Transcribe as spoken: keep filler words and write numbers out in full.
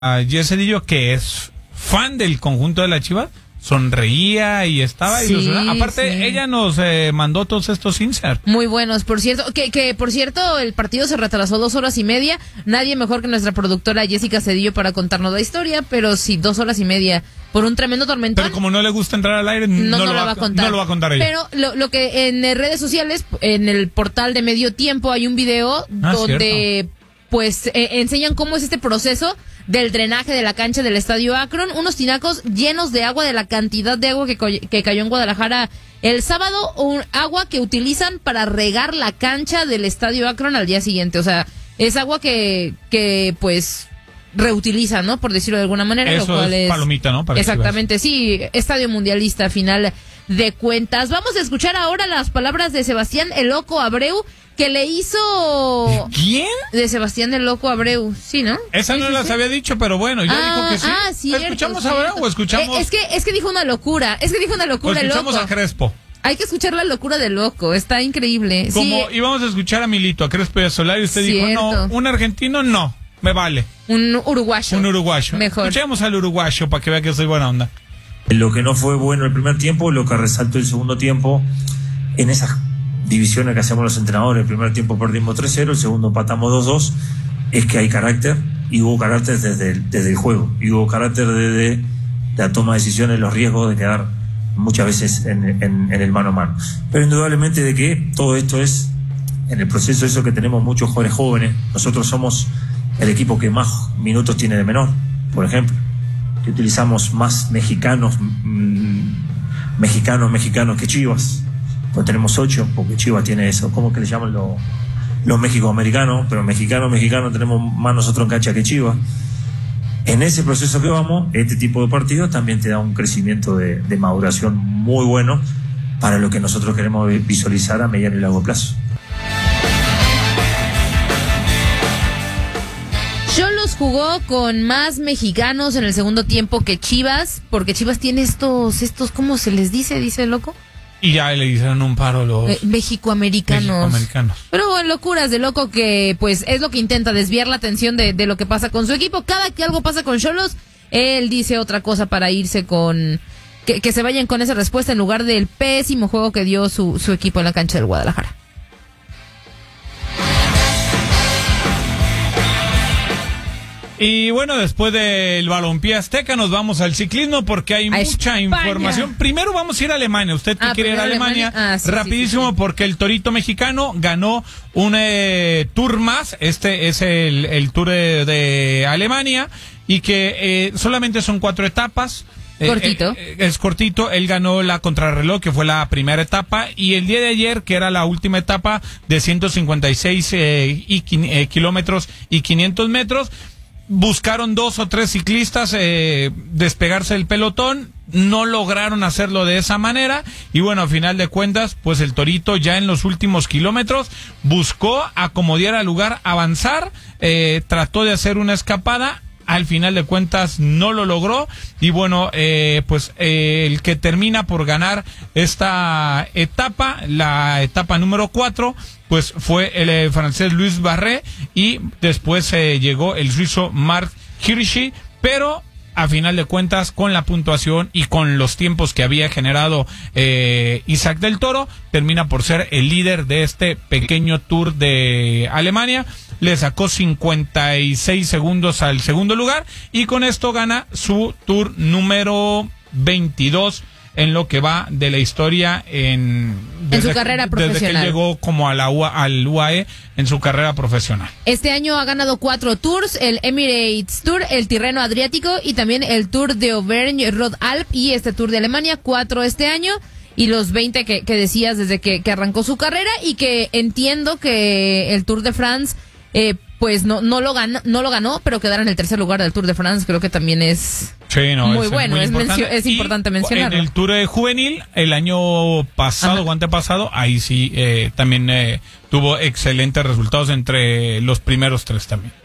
a Jess Cedillo, que es fan del conjunto de la Chivas, sonreía y estaba sí, ilusionada. Aparte, sí. ella nos eh, mandó todos estos inserts. Muy buenos, por cierto. Que, que por cierto, el partido se retrasó dos horas y media. Nadie mejor que nuestra productora Jessica Cedillo para contarnos la historia, pero sí, dos horas y media por un tremendo tormentón. Pero como no le gusta entrar al aire, no, no, no lo, va, va a contar. no lo va a contar ella. Pero lo, lo que en redes sociales, en el portal de Medio Tiempo, hay un video ah, donde cierto. pues eh, enseñan cómo es este proceso del drenaje de la cancha del Estadio Akron, unos tinacos llenos de agua, de la cantidad de agua que, co- que cayó en Guadalajara el sábado, un agua que utilizan para regar la cancha del Estadio Akron al día siguiente. O sea, es agua que, que pues reutilizan, ¿no? Por decirlo de alguna manera. Eso lo cual es es palomita, ¿no? Para exactamente, sí, Estadio Mundialista, final de cuentas. Vamos a escuchar ahora las palabras de Sebastián el Loco Abreu, que le hizo... ¿Quién? De Sebastián el Loco Abreu, sí, ¿no? Esa sí, no sí, las sí. había dicho, pero bueno, ya ah, dijo que sí. Ah, cierto, ¿Escuchamos cierto. a Abreu o escuchamos...? Eh, es, que, es que dijo una locura, es que dijo una o locura el escuchamos Loco. a Crespo. Hay que escuchar la locura del Loco, está increíble. Como sí, íbamos a escuchar a Milito, a Crespo y a Solari, usted cierto. dijo, no, un argentino no, me vale. Un uruguayo. Un uruguayo. Mejor. Escuchemos al uruguayo para que vea que soy buena onda. Lo que no fue bueno el primer tiempo, lo que resaltó el segundo tiempo, en esas divisiones que hacemos los entrenadores, el primer tiempo perdimos tres cero, el segundo empatamos dos dos, es que hay carácter, y hubo carácter desde el, desde el juego, y hubo carácter desde la toma de decisiones, los riesgos de quedar muchas veces en, en, en el mano a mano. Pero indudablemente de que todo esto es, en el proceso eso que tenemos muchos jugadores jóvenes, nosotros somos el equipo que más minutos tiene de menor, por ejemplo, que utilizamos más mexicanos, mmm, mexicanos, mexicanos que Chivas, pues tenemos ocho, porque Chivas tiene eso, ¿cómo que le llaman los, los mexicoamericanos? Pero mexicanos, mexicanos tenemos más nosotros en cancha que Chivas. En ese proceso que vamos, este tipo de partidos también te da un crecimiento de, de maduración muy bueno para lo que nosotros queremos visualizar a mediano y largo plazo. Xolos jugó con más mexicanos en el segundo tiempo que Chivas, porque Chivas tiene estos, estos, ¿cómo se les dice? Dice el Loco. Y ya le hicieron un paro los eh, mexicoamericanos. mexicoamericanos. Pero bueno, locuras de Loco, que pues es lo que intenta desviar la atención de, de lo que pasa con su equipo. Cada que algo pasa con Xolos, él dice otra cosa para irse con... Que, que se vayan con esa respuesta en lugar del pésimo juego que dio su, su equipo en la cancha del Guadalajara. Y bueno, después del balompié azteca nos vamos al ciclismo porque hay a mucha España. información. Primero vamos a ir a Alemania. Usted que ah, quiere ir a Alemania, Alemania. Ah, sí, rapidísimo, sí, sí. porque el torito mexicano ganó un eh, tour más. Este es el, el tour de, de Alemania y que eh, solamente son cuatro etapas. Cortito. Eh, eh, es cortito. Él ganó la contrarreloj, que fue la primera etapa, y el día de ayer, que era la última etapa de ciento cincuenta y seis eh, y, eh, kilómetros y quinientos metros. Buscaron dos o tres ciclistas eh, despegarse del pelotón, no lograron hacerlo de esa manera y bueno, a final de cuentas, pues el torito ya en los últimos kilómetros buscó acomodar al lugar, avanzar, eh, trató de hacer una escapada. Al final de cuentas no lo logró y bueno, eh, pues eh, el que termina por ganar esta etapa, la etapa número cuatro, pues fue el eh, francés Luis Barré y después eh, llegó el suizo Marc Hirschi, pero a final de cuentas con la puntuación y con los tiempos que había generado eh, Isaac del Toro, termina por ser el líder de este pequeño tour de Alemania. Le sacó cincuenta y seis segundos al segundo lugar y con esto gana su tour número veintidós en lo que va de la historia en, en su carrera que, profesional. desde que él llegó como a la U A, al U A E en su carrera profesional. Este año ha ganado cuatro tours, el Emirates Tour, el Tirreno Adriático y también el Tour de Auvergne-Rhône-Alpes y este Tour de Alemania, cuatro este año. Y los veinte que, que decías desde que, que arrancó su carrera y que entiendo que el Tour de France eh, pues no no lo ganó, no lo ganó, pero quedar en el tercer lugar del Tour de France creo que también es sí, no, muy es bueno, muy es, importante. mencio- es Y importante mencionarlo. En el Tour eh, juvenil, el año pasado Ajá. o antepasado, ahí sí eh, también eh, tuvo excelentes resultados entre los primeros tres también.